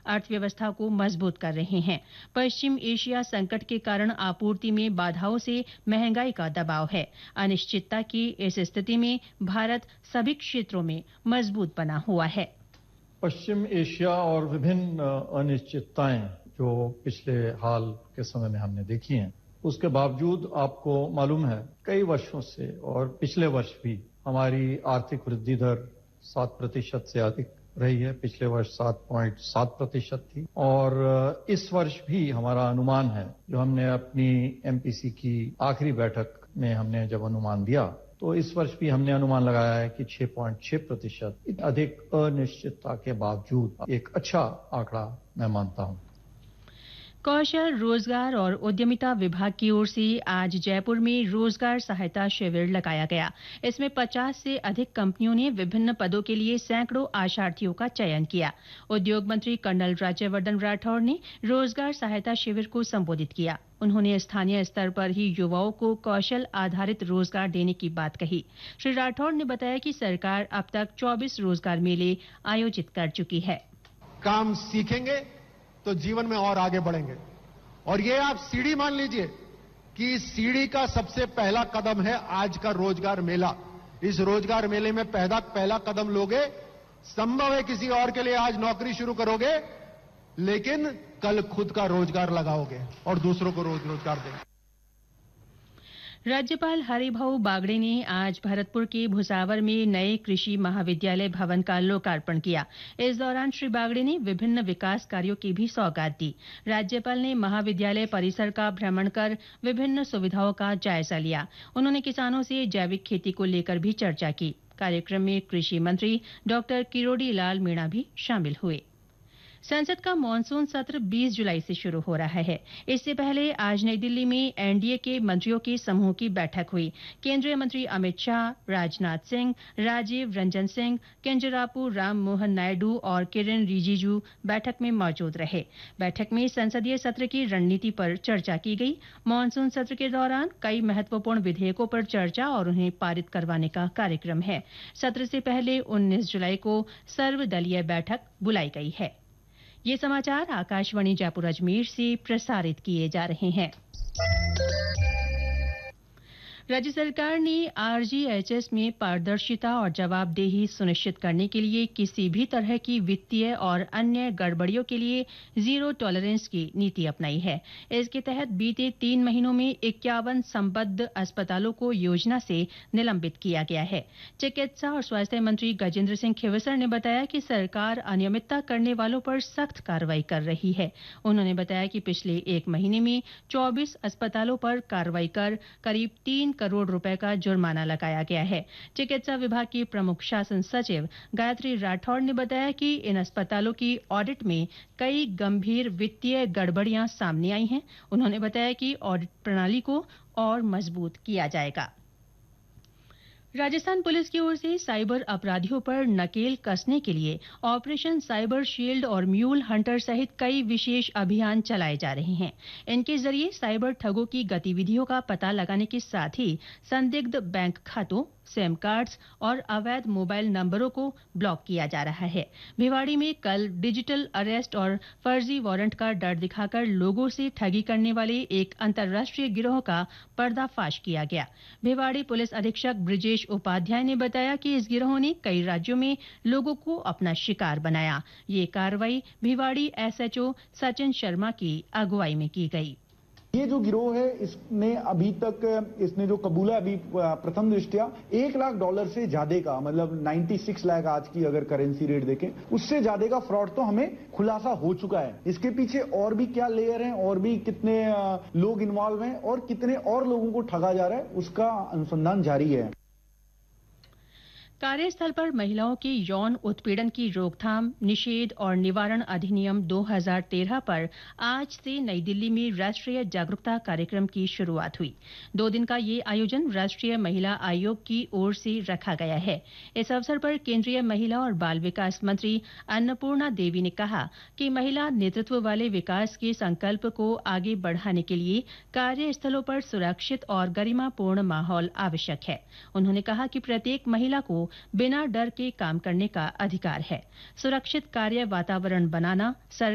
अर्थव्यवस्था को मजबूत कर रहे हैं। पश्चिम एशिया संकट के कारण आपूर्ति में बाधाओं से महंगाई का दबाव है। अनिश्चितता की इस स्थिति में भारत सभी क्षेत्रों में मजबूत बना हुआ है। पश्चिम एशिया और विभिन्न अनिश्चितताएं जो पिछले हाल के समय में हमने देखी हैं, उसके बावजूद आपको मालूम है कई वर्षों से और पिछले वर्ष भी हमारी आर्थिक वृद्धि दर 7% से अधिक रही है। पिछले वर्ष 7.7% थी और इस वर्ष भी हमारा अनुमान है, जो हमने अपनी एमपीसी की आखिरी बैठक में हमने जब अनुमान दिया तो इस वर्ष भी हमने अनुमान लगाया है कि 6.6%। अधिक अनिश्चितता के बावजूद एक अच्छा आंकड़ा मैं मानता हूं। कौशल, रोजगार और उद्यमिता विभाग की ओर से आज जयपुर में रोजगार सहायता शिविर लगाया गया। इसमें 50 से अधिक कंपनियों ने विभिन्न पदों के लिए सैकड़ों आशार्थियों का चयन किया। उद्योग मंत्री कर्नल राज्यवर्धन राठौड़ ने रोजगार सहायता शिविर को संबोधित किया। उन्होंने स्थानीय स्तर पर ही युवाओं को कौशल आधारित रोजगार देने की बात कही। श्री राठौड़ ने बताया कि सरकार अब तक 24 रोजगार मेले आयोजित कर चुकी है। काम सीखेंगे तो जीवन में और आगे बढ़ेंगे, और ये आप सीढ़ी मान लीजिए कि इस सीढ़ी का सबसे पहला कदम है आज का रोजगार मेला। इस रोजगार मेले में पहला कदम लोगे, संभव है किसी और के लिए आज नौकरी शुरू करोगे, लेकिन कल खुद का रोजगार लगाओगे और दूसरों को रोजगार देंगे। राज्यपाल हरिभाऊ बागड़े ने आज भरतपुर के भुसावर में नए कृषि महाविद्यालय भवन का लोकार्पण किया। इस दौरान श्री बागड़े ने विभिन्न विकास कार्यों की भी सौगात दी। राज्यपाल ने महाविद्यालय परिसर का भ्रमण कर विभिन्न सुविधाओं का जायजा लिया। उन्होंने किसानों से जैविक खेती को लेकर भी चर्चा की। कार्यक्रम में कृषि मंत्री डॉक्टर किरोड़ी लाल मीणा भी शामिल हुए। संसद का मानसून सत्र 20 जुलाई से शुरू हो रहा है। इससे पहले आज नई दिल्ली में एनडीए के मंत्रियों के समूह की बैठक हुई। केंद्रीय मंत्री अमित शाह, राजनाथ सिंह, राजीव रंजन सिंह, किंजरापू राम मोहन नायडू और किरेन रिजिजू बैठक में मौजूद रहे। बैठक में संसदीय सत्र की रणनीति पर चर्चा की गई। मानसून सत्र के दौरान कई महत्वपूर्ण विधेयकों पर चर्चा और उन्हें पारित करवाने का कार्यक्रम है। सत्र से पहले 19 जुलाई को सर्वदलीय बैठक बुलाई गई है। ये समाचार आकाशवाणी जयपुर अजमेर से प्रसारित किए जा रहे हैं। राज्य सरकार ने आरजीएचएस में पारदर्शिता और जवाबदेही सुनिश्चित करने के लिए किसी भी तरह की वित्तीय और अन्य गड़बड़ियों के लिए जीरो टॉलरेंस की नीति अपनाई है। इसके तहत बीते 3 महीनों में 51 संबद्ध अस्पतालों को योजना से निलंबित किया गया है। चिकित्सा और स्वास्थ्य मंत्री गजेंद्र सिंह खीवसर ने बताया कि सरकार अनियमितता करने वालों पर सख्त कार्रवाई कर रही है। उन्होंने बताया कि पिछले 1 महीने में 24 अस्पतालों पर कार्रवाई कर करीब 3 करोड़ रुपए का जुर्माना लगाया गया है। चिकित्सा विभाग की प्रमुख शासन सचिव गायत्री राठौड़ ने बताया कि इन अस्पतालों की ऑडिट में कई गंभीर वित्तीय गड़बड़ियां सामने आई हैं। उन्होंने बताया कि ऑडिट प्रणाली को और मजबूत किया जाएगा। राजस्थान पुलिस की ओर से साइबर अपराधियों पर नकेल कसने के लिए ऑपरेशन साइबर शील्ड और म्यूल हंटर सहित कई विशेष अभियान चलाए जा रहे हैं। इनके जरिए साइबर ठगों की गतिविधियों का पता लगाने के साथ ही संदिग्ध बैंक खातों, सिम कार्ड्स और अवैध मोबाइल नंबरों को ब्लॉक किया जा रहा है। भिवाड़ी में कल डिजिटल अरेस्ट और फर्जी वारंट का डर दिखाकर लोगों से ठगी करने वाले एक अंतर्राष्ट्रीय गिरोह का पर्दाफाश किया गया। भिवाड़ी पुलिस अधीक्षक ब्रिजेश उपाध्याय ने बताया कि इस गिरोह ने कई राज्यों में लोगों को अपना शिकार बनाया। ये कार्रवाई भिवाड़ी एसएचओ सचिन शर्मा की अगुवाई में की गई। ये जो गिरोह है, इसने अभी तक इसने जो कबूला अभी प्रथम दृष्टया $1 लाख से ज्यादा का, मतलब 96 लाख आज की अगर करेंसी रेट देखें, उससे ज्यादा का फ्रॉड तो हमें खुलासा हो चुका है। इसके पीछे और भी क्या लेयर हैं, और भी कितने लोग इन्वॉल्व हैं और कितने और लोगों को ठगा जा रहा है, उसका अनुसंधान जारी है। कार्यस्थल पर महिलाओं के यौन उत्पीड़न की रोकथाम, निषेध और निवारण अधिनियम 2013 पर आज से नई दिल्ली में राष्ट्रीय जागरूकता कार्यक्रम की शुरुआत हुई। 2 दिन का ये आयोजन राष्ट्रीय महिला आयोग की ओर से रखा गया है। इस अवसर पर केंद्रीय महिला और बाल विकास मंत्री अन्नपूर्णा देवी ने कहा कि महिला नेतृत्व वाले विकास के संकल्प को आगे बढ़ाने के लिए कार्यस्थलों पर सुरक्षित और गरिमापूर्ण माहौल आवश्यक है। उन्होंने कहा कि प्रत्येक महिला को बिना डर के काम करने का अधिकार है। सुरक्षित कार्य वातावरण बनाना